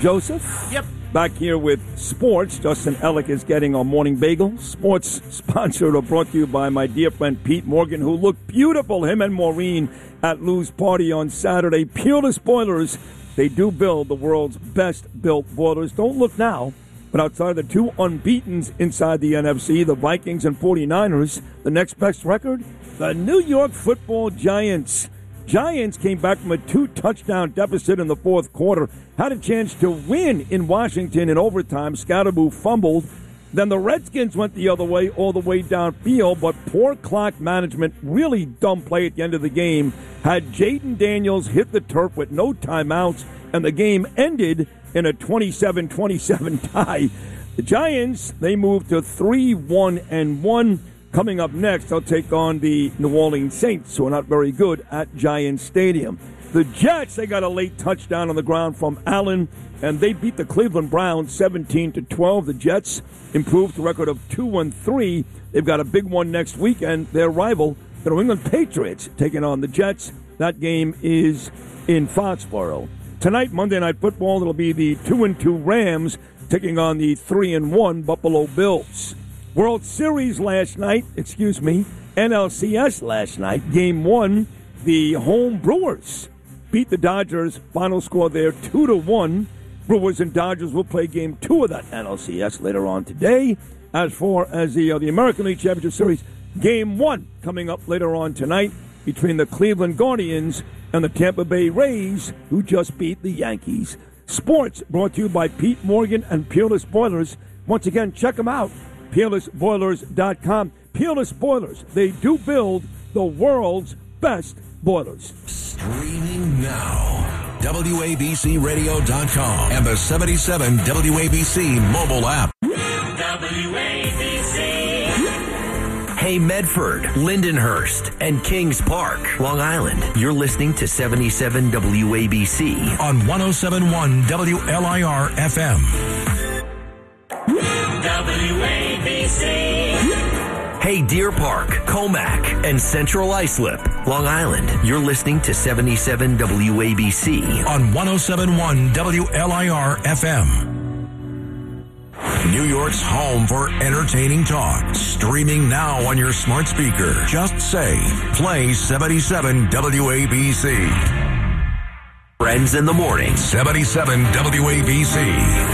Joseph. Yep. Back here with sports. Justin Ellick is getting our morning bagel. Sports sponsored or brought to you by my dear friend Pete Morgan, who looked beautiful, him and Maureen, at Lou's party on Saturday. Peerless Boilers. They do build the world's best-built boilers. Don't look now, but outside the two unbeatens inside the NFC, the Vikings and 49ers, the next best record, the New York Football Giants. Giants came back from a 2-touchdown deficit in the fourth quarter, had a chance to win in Washington in overtime. Scatterboo fumbled. Then the Redskins went the other way, all the way downfield, but poor clock management, really dumb play at the end of the game, had Jaden Daniels hit the turf with no timeouts, and the game ended in a 27-27 tie. The Giants, they moved to 3-1-1. Coming up next, they'll take on the New Orleans Saints, who are not very good at Giants Stadium. The Jets, they got a late touchdown on the ground from Allen, and they beat the Cleveland Browns 17-12. The Jets improved to a record of 2-3. They've got a big one next weekend. Their rival, the New England Patriots, taking on the Jets. That game is in Foxborough. Tonight, Monday Night Football, it'll be the 2-2 Rams taking on the 3-1 Buffalo Bills. World Series last night, NLCS last night, Game 1, the home Brewers beat the Dodgers. Final score there, 2-1. Brewers and Dodgers will play Game 2 of that NLCS later on today. As far as the American League Championship Series, Game 1 coming up later on tonight between the Cleveland Guardians and the Tampa Bay Rays, who just beat the Yankees. Sports brought to you by Pete Morgan and Peerless Boilers. Once again, check them out. PeerlessBoilers.com. Peerless Boilers, they do build the world's best boilers. Streaming now. WABCRadio.com and the 77 WABC mobile app. WABC. Hey, Medford, Lindenhurst, and Kings Park, Long Island. You're listening to 77 WABC on 107.1 WLIR FM. WABC. Hey, Deer Park, Comac, and Central Islip, Long Island. You're listening to 77 WABC on 107.1 WLIR FM. New York's home for entertaining talk. Streaming now on your smart speaker. Just say, play 77 WABC. Friends in the Morning. 77 WABC.